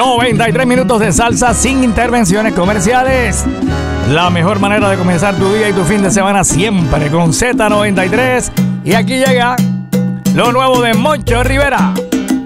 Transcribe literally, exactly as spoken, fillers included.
noventa y tres minutos de salsa sin intervenciones comerciales. La mejor manera de comenzar tu día y tu fin de semana siempre con Z noventa y tres. Y aquí llega lo nuevo de Moncho Rivera.